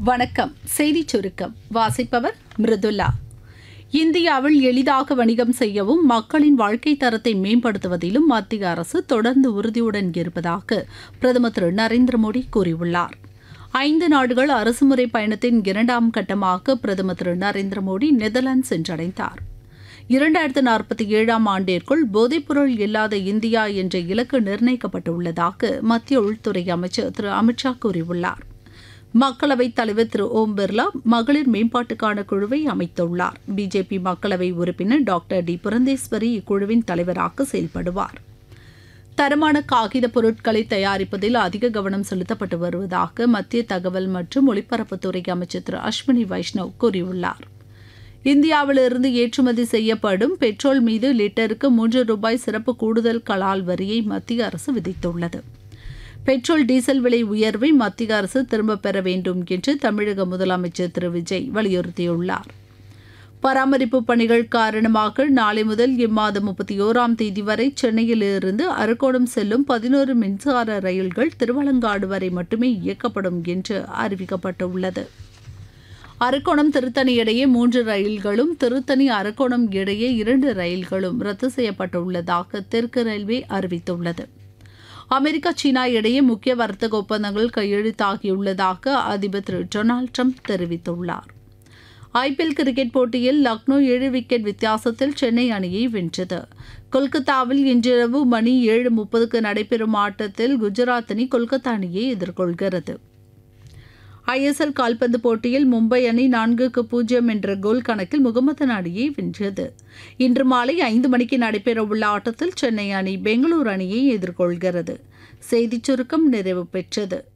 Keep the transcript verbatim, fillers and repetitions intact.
வணக்கம். செய்திச் சுருக்கம் வாசிப்பவர் மிருதுலா. இந்தியாவில் எளிதாக வணிகம் செய்யவும் மக்களின் வாழ்க்கை தரத்தை மேம்படுத்துவதிலும் மத்திய அரசு தொடர்ந்து உறுதியுடன் இருப்பதாக பிரதமர் திரு நரேந்திர மோடி கூறியுள்ளார். ஐந்து நாடுகள் அரசுமுறை பயணத்தின் இரண்டாம் கட்டமாக பிரதமர் திரு நரேந்திர மோடி நெதர்லாந்து சென்றடைந்தார். இரண்டாயிரத்து நாற்பத்தி ஏழாம் ஆண்டிற்குள் போதைப்பொருள் இல்லாத இந்தியா என்ற இலக்கு நிர்ணயிக்கப்பட்டுள்ளதாக மத்திய உள்துறை அமைச்சர் திரு அமித்ஷா கூறியுள்ளார். மக்களவைத் தலைவர் திரு ஓம் பிர்லா மகளிர் மேம்பாட்டுக்கான குழுவை அமைத்துள்ளார். பிஜேபி மக்களவை உறுப்பினர் டாக்டர் டி புரந்தேஸ்வரி இக்குழுவின் தலைவராக செயல்படுவார். தரமான காகித பொருட்களை தயாரிப்பதில் அதிக கவனம் செலுத்தப்பட்டு வருவதாக மத்திய தகவல் மற்றும் ஒலிபரப்புத்துறை அமைச்சர் திரு அஸ்வினி வைஷ்ணவ் கூறியுள்ளார். இந்தியாவிலிருந்து ஏற்றுமதி செய்யப்படும் பெட்ரோல் மீது லிட்டருக்கு மூன்று ரூபாய் சிறப்பு கூடுதல் கலால் வரியை மத்திய அரசு விதித்துள்ளது. பெட்ரோல் டீசல் விலை உயர்வை மத்திய அரசு திரும்பப் பெற வேண்டும் என்று தமிழக முதலமைச்சர் திரு விஜய் வலியுறுத்தியுள்ளார். பராமரிப்பு பணிகள் காரணமாக நாளை முதல் இம்மாதம் முப்பத்தி ஓராம் தேதி வரை சென்னையிலிருந்து அரக்கோணம் செல்லும் பதினோரு மின்சார ரயில்கள் திருவலங்காடு வரை மட்டுமே இயக்கப்படும் என்று அறிவிக்கப்பட்டுள்ளது. அரக்கோணம் திருத்தணி இடையே மூன்று ரயில்களும் திருத்தணி அரக்கோணம் இடையே இரண்டு ரயில்களும் ரத்து செய்யப்பட்டுள்ளதாக தெற்கு ரயில்வே அறிவித்துள்ளது. அமெரிக்கா சீனா இடையே முக்கிய வர்த்தக ஒப்பந்தங்கள் கையெழுத்தாகியுள்ளதாக அதிபர் திரு டொனால்டு ட்ரம்ப் தெரிவித்துள்ளார். ஐபிஎல் கிரிக்கெட் போட்டியில் லக்னோ ஏழு விக்கெட் வித்தியாசத்தில் சென்னை அணியை வென்றது. கொல்கத்தாவில் இன்றிரவு மணி ஏழு முப்பதுக்கு நடைபெறும் ஆட்டத்தில் குஜராத் அணி கொல்கத்தா அணியை எதிர்கொள்கிறது. ஐஎஸ்எல் கால்பந்து போட்டியில் மும்பை அணி நான்குக்கு பூஜ்ஜியம் என்ற கோல் கணக்கில் முகமதன் அணியை வென்றது. இன்று மாலை ஐந்து மணிக்கு நடைபெறவுள்ள ஆட்டத்தில் சென்னை அணி பெங்களூரு அணியை எதிர்கொள்கிறது. செய்திச் சுருக்கம் நிறைவு பெற்றது.